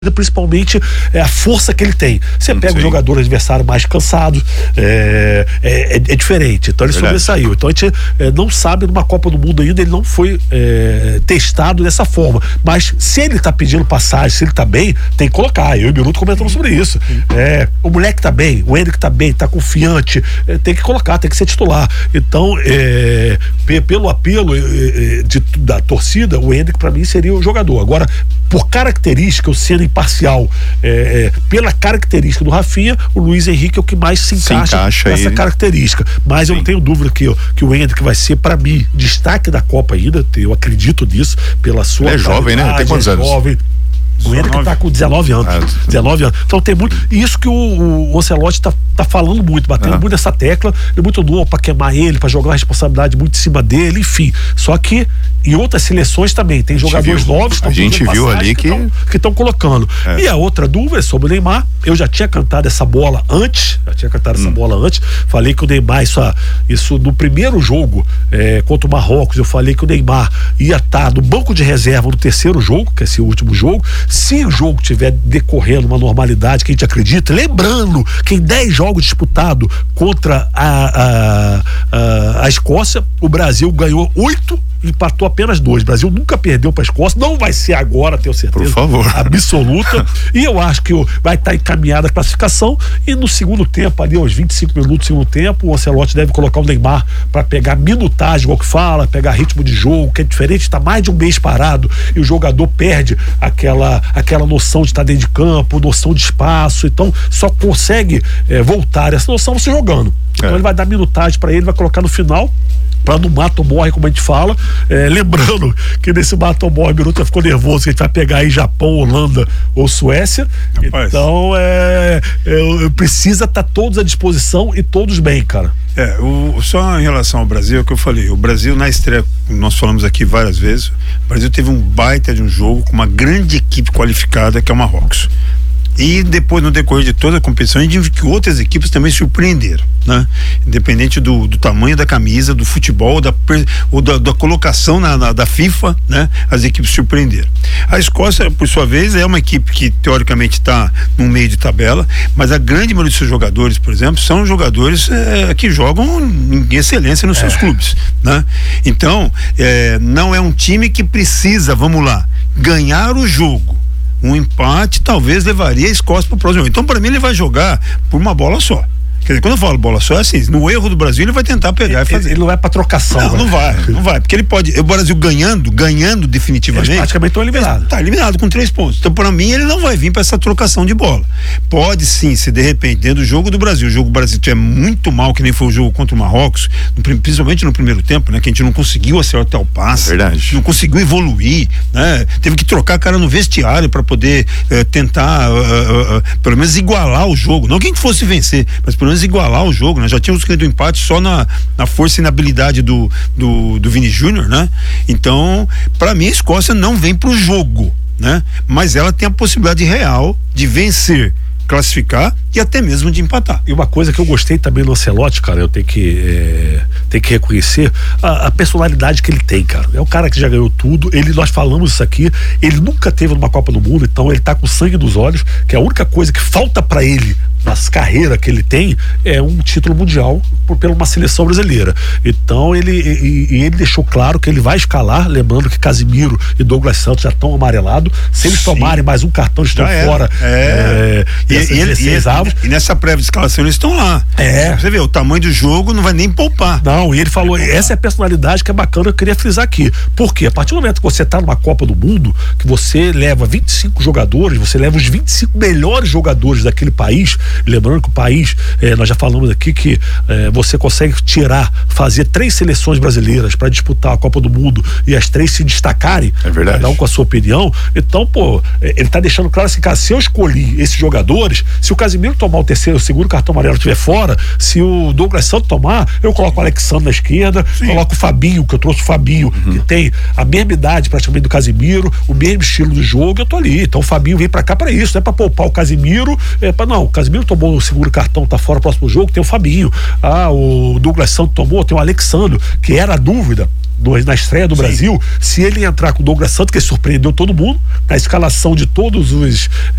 principalmente a força que ele tem. Você pega o jogador adversário mais cansado, é diferente. Então ele sobressaiu. Então a gente não sabe, numa Copa do Mundo ainda, ele não foi testado dessa forma. Mas se ele tá pedindo passagem, se ele tá bem, tem que colocar. Eu e o Minuto comentamos sobre isso. O moleque tá bem, o Endrick tá bem, tá confiante, tem que colocar, tem que ser titular. Então, pelo apelo da torcida, o Endrick pra mim seria o jogador. Agora, por característica, eu sendo imparcial, pela característica do Rafinha, o Luiz Henrique é o que mais se encaixa nessa característica. Mas eu não tenho dúvida que o Endrick vai ser, para mim, destaque da Copa ainda. Eu acredito nisso, pela sua. Ele é jovem, né? Tem quantos anos? Jovem. O Endrick tá com 19 anos. 19 anos. Então tem muito. Isso que o Ancelotti tá falando muito, batendo muito nessa tecla. É muito novo pra queimar ele, pra jogar a responsabilidade muito em cima dele, enfim. Só que em outras seleções também tem jogadores novos. A gente viu ali que estão colocando. E a outra dúvida é sobre o Neymar. Eu já tinha cantado essa bola antes. Falei que o Neymar, isso no primeiro jogo contra o Marrocos, eu falei que o Neymar ia estar no banco de reserva no terceiro jogo, que é esse último jogo. Se o jogo estiver decorrendo uma normalidade que a gente acredita, lembrando que em 10 jogos disputados contra a Escócia, o Brasil ganhou 8, empatou apenas 2. O Brasil nunca perdeu para a Escócia, não vai ser agora, tenho certeza. Por favor. Absoluta. E eu acho que vai estar encaminhada a classificação, e no segundo tempo, ali aos 25 minutos do segundo tempo, o Ancelotti deve colocar o Neymar para pegar minutagem, igual que fala, pegar ritmo de jogo, que é diferente, está mais de um mês parado e o jogador perde aquela noção de estar dentro de campo, noção de espaço. Então só consegue voltar essa noção você jogando. Então ele vai dar minutagem para ele, vai colocar no final, para no mata ou morre, como a gente fala. Lembrando que nesse mata ou morre, o Minuto já ficou nervoso, que a gente vai pegar aí Japão, Holanda ou Suécia. Rapaz. Então precisa estar todos à disposição e todos bem, cara. Só em relação ao Brasil, é o que eu falei, o Brasil na estreia, nós falamos aqui várias vezes, o Brasil teve um baita de um jogo com uma grande equipe qualificada, que é o Marrocos. E depois, no decorrer de toda a competição, a gente viu que outras equipes também surpreenderam, né? Independente do tamanho da camisa, do futebol, da colocação da FIFA, né? As equipes surpreenderam. A Escócia, por sua vez, é uma equipe que teoricamente está no meio de tabela, mas a grande maioria dos seus jogadores, por exemplo, são jogadores que jogam em excelência nos seus clubes, né? Então, não é um time que precisa, vamos lá, ganhar o jogo. Um empate talvez levaria a Escócia para o próximo. Então, para mim, ele vai jogar por uma bola só. Quer dizer, quando eu falo bola só, é assim, no erro do Brasil, ele vai tentar pegar e fazer. Ele não vai pra trocação. Não vai, porque ele pode, o Brasil ganhando definitivamente. Eles praticamente estão eliminados. Tá eliminado com 3 pontos. Então, para mim, ele não vai vir para essa trocação de bola. Pode sim, se de repente, dentro do jogo do Brasil, o jogo do Brasil é muito mal, que nem foi o jogo contra o Marrocos, principalmente no primeiro tempo, né, que a gente não conseguiu acertar o passe. Verdade. Não conseguiu evoluir, né? Teve que trocar a cara no vestiário para poder tentar, pelo menos igualar o jogo. Não que a gente fosse vencer, mas pelo menos igualar o jogo, né? Já tínhamos ganho do empate só na força e na habilidade do Vini Júnior, né? Então, para mim, a Escócia não vem pro jogo, né? Mas ela tem a possibilidade real de vencer, classificar e até mesmo de empatar. E uma coisa que eu gostei também do Ancelotti, cara, eu tenho que reconhecer a personalidade que ele tem, cara. É um cara que já ganhou tudo. Nós falamos isso aqui, ele nunca teve numa Copa do Mundo, então ele tá com sangue nos olhos, que a única coisa que falta para ele nas carreiras que ele tem é um título mundial pela uma seleção brasileira. Então ele deixou claro que ele vai escalar, lembrando que Casimiro e Douglas Santos já estão amarelados. Se eles tomarem mais um cartão, estão fora. E nessa prévia de escalação eles estão lá. Você vê, o tamanho do jogo não vai nem poupar. Não, e ele falou, essa é a personalidade que é bacana, eu queria frisar aqui. Por quê? A partir do momento que você está numa Copa do Mundo, que você leva 25 jogadores, você leva os 25 melhores jogadores daquele país, lembrando que o país, nós já falamos aqui que você consegue fazer 3 seleções brasileiras para disputar a Copa do Mundo e as 3 se destacarem, cada um com a sua opinião. Então, ele tá deixando claro assim, cara, se eu escolhi esses jogadores, se o Casimiro tomar o segundo cartão amarelo estiver fora, se o Douglas Santos tomar, eu coloco o Alexandre na esquerda, coloco o Fabinho, que eu trouxe o Fabinho, que tem a mesma idade praticamente do Casimiro, o mesmo estilo de jogo, eu tô ali. Então o Fabinho vem pra cá pra isso, não é pra poupar o Casimiro, o Casimiro Danilo tomou o segundo cartão, tá fora o próximo jogo, tem o Fabinho. O Douglas Santos tomou, tem o Alexandro, que era a dúvida na estreia do Brasil, se ele entrar com o Douglas Santos, que surpreendeu todo mundo, na escalação de todos os